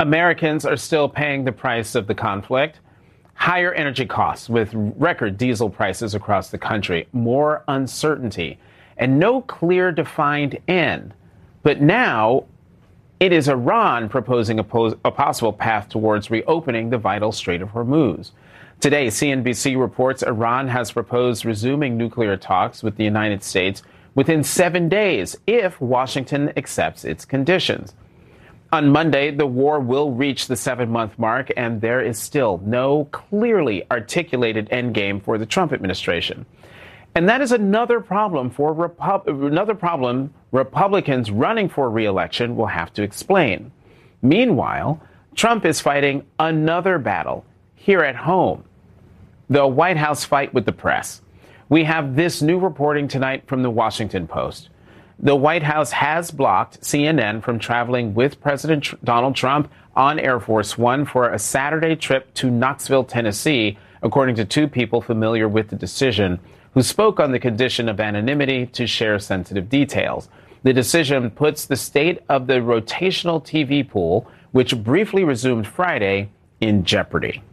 Americans are still paying the price of the conflict. Higher energy costs with record diesel prices across the country, more uncertainty, and no clear defined end. But now it is Iran proposing a possible path towards reopening the vital Strait of Hormuz. Today, CNBC reports Iran has proposed resuming nuclear talks with the United States within 7 days if Washington accepts its conditions. On Monday, the war will reach the 7-month mark, and there is still no clearly articulated endgame for the Trump administration. And that is another problem Republicans running for re-election will have to explain. Meanwhile, Trump is fighting another battle here at home, the White House fight with the press. We have this new reporting tonight from the Washington Post. The White House has blocked CNN from traveling with President Donald Trump on Air Force One for a Saturday trip to Knoxville, Tennessee, according to two people familiar with the decision, who spoke on the condition of anonymity to share sensitive details. The decision puts the state of the rotational TV pool, which briefly resumed Friday, in jeopardy.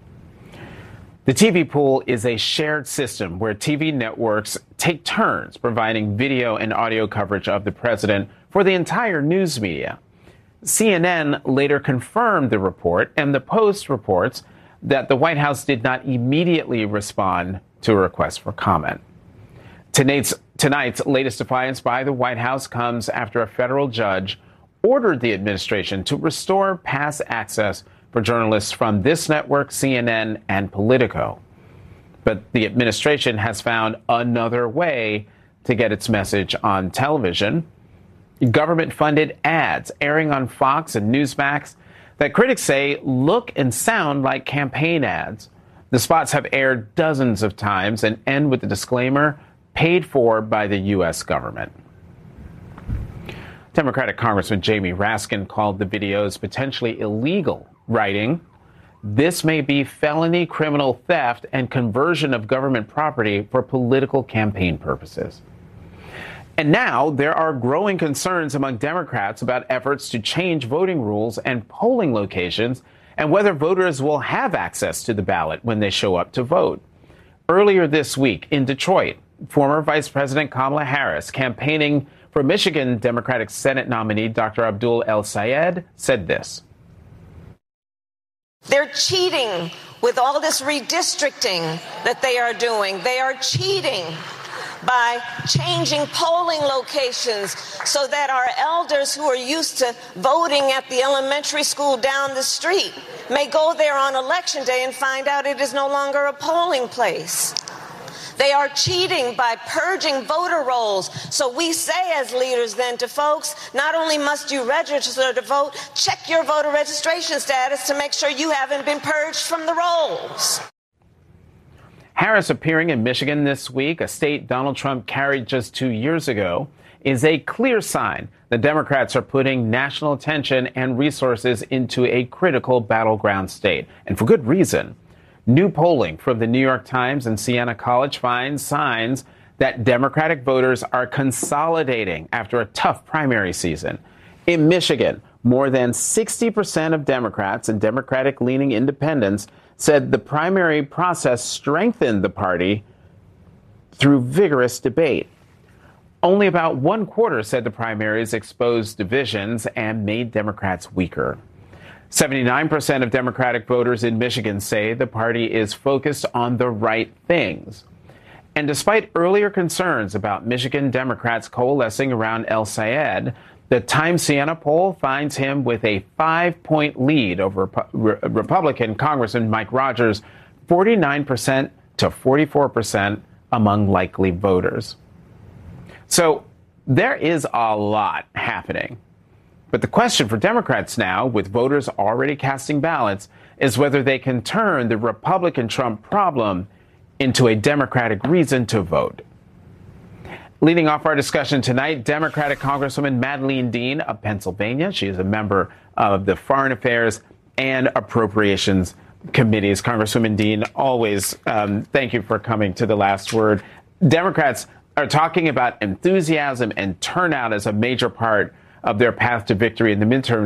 The TV pool is a shared system where TV networks take turns providing video and audio coverage of the president for the entire news media. CNN later confirmed the report, and the Post reports that the White House did not immediately respond to a request for comment. Tonight's latest defiance by the White House comes after a federal judge ordered the administration to restore pass access for journalists from this network, CNN, and Politico. But the administration has found another way to get its message on television. Government-funded ads airing on Fox and Newsmax that critics say look and sound like campaign ads. The spots have aired dozens of times and end with the disclaimer, paid for by the U.S. government. Democratic Congressman Jamie Raskin called the videos potentially illegal, writing, "This may be felony criminal theft and conversion of government property for political campaign purposes." And now there are growing concerns among Democrats about efforts to change voting rules and polling locations and whether voters will have access to the ballot when they show up to vote. Earlier this week in Detroit, former Vice President Kamala Harris, campaigning for Michigan Democratic Senate nominee Dr. Abdul El-Sayed, said this. They're cheating with all this redistricting that they are doing. They are cheating by changing polling locations so that our elders who are used to voting at the elementary school down the street may go there on election day and find out it is no longer a polling place. They are cheating by purging voter rolls. So we say as leaders then to folks, not only must you register to vote, check your voter registration status to make sure you haven't been purged from the rolls. Harris appearing in Michigan this week, a state Donald Trump carried just 2 years ago, is a clear sign the Democrats are putting national attention and resources into a critical battleground state, and for good reason. New polling from the New York Times and Siena College finds signs that Democratic voters are consolidating after a tough primary season. In Michigan, more than 60% of Democrats and Democratic-leaning independents said the primary process strengthened the party through vigorous debate. Only about 1/4 said the primaries exposed divisions and made Democrats weaker. 79% of Democratic voters in Michigan say the party is focused on the right things. And despite earlier concerns about Michigan Democrats coalescing around El-Sayed, the Times Siena poll finds him with a 5-point lead over Republican Congressman Mike Rogers, 49% to 44% among likely voters. So there is a lot happening. But the question for Democrats now, with voters already casting ballots, is whether they can turn the Republican Trump problem into a Democratic reason to vote. Leading off our discussion tonight, Democratic Congresswoman Madeleine Dean of Pennsylvania. She is a member of the Foreign Affairs and Appropriations Committees. Congresswoman Dean, always thank you for coming to The Last Word. Democrats are talking about enthusiasm and turnout as a major part of their path to victory in the midterms.